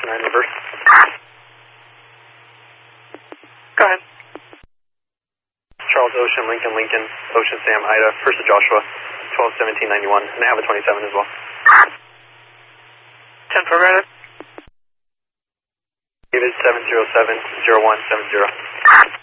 9 reverse. Go ahead. Charles Ocean, Lincoln, Ocean Sam, Ida, first to Joshua, 12-17-91, and I have a 27 as well. 10 programmed. David 707-0170.